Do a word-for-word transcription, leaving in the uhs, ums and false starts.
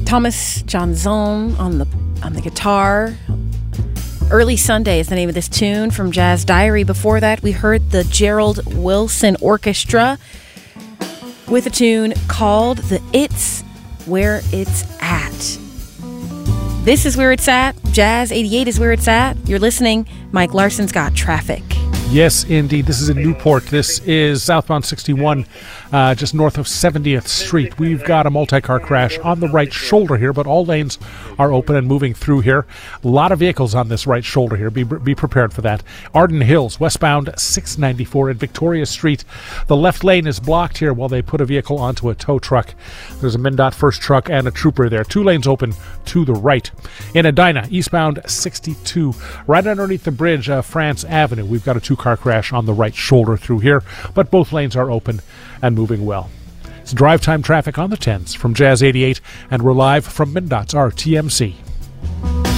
Thomas Janzon on the on the guitar. Early Sunday is the name of this tune from Jazz Diary. Before that, we heard the Gerald Wilson Orchestra with a tune called The It's Where It's At. This is where it's at. Jazz eighty-eight is where it's at. You're listening. Mike Larson's got traffic. Yes, indeed. This is in Newport. This is southbound sixty-one, uh, just north of seventieth Street. We've got a multi-car crash on the right shoulder here, but all lanes are open and moving through here. A lot of vehicles on this right shoulder here. Be be prepared for that. Arden Hills, westbound six ninety-four at Victoria Street. The left lane is blocked here while they put a vehicle onto a tow truck. There's a MnDOT first truck and a trooper there. Two lanes open to the right. In Edina, eastbound sixty-two, right underneath the bridge, uh, France Avenue. We've got a two car crash on the right shoulder through here, but both lanes are open and moving well. It's drive time traffic on the tens from Jazz eighty-eight, and we're live from MnDOT's R T M C.